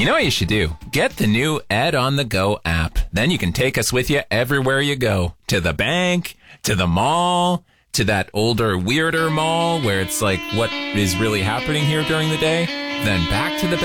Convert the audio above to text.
You know what you should do? Get the new Ed on the Go app. Then you can take us with you everywhere you go. To the bank, to the mall, to that older, weirder mall where it's like, what is really happening here during the day? Then back to the